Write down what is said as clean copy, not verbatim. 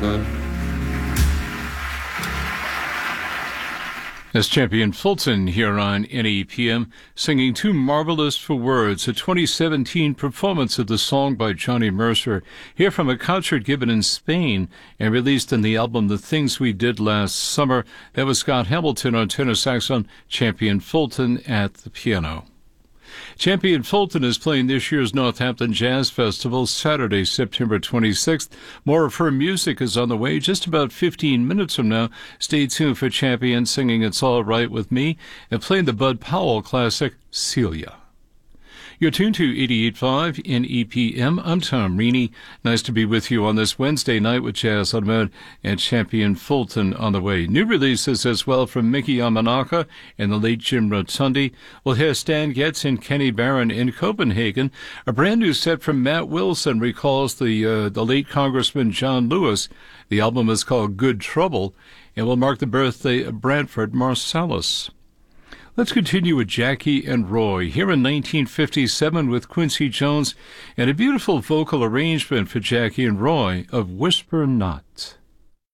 As Champion Fulton here on NEPM, singing Too Marvelous for Words, a 2017 performance of the song by Johnny Mercer, here from a concert given in Spain and released in the album The Things We Did Last Summer. That was Scott Hamilton on tenor saxophone, Champion Fulton at the piano. Champion Fulton is playing this year's Northampton Jazz Festival Saturday, September 26th. More of her music is on the way just about 15 minutes from now. Stay tuned for Champion singing It's All Right With Me and playing the Bud Powell classic, Celia. You're tuned to 88.5 NEPM. I'm Tom Reaney. Nice to be with you on this Wednesday night with Jazz on the Mode and Champion Fulton on the way. New releases as well from Mickey Yamanaka and the late Jim Rotundi. We'll hear Stan Getz and Kenny Barron in Copenhagen. A brand new set from Matt Wilson recalls the late Congressman John Lewis. The album is called Good Trouble and will mark the birthday of Branford Marsalis. Let's continue with Jackie and Roy, here in 1957 with Quincy Jones and a beautiful vocal arrangement for Jackie and Roy of Whisper Not.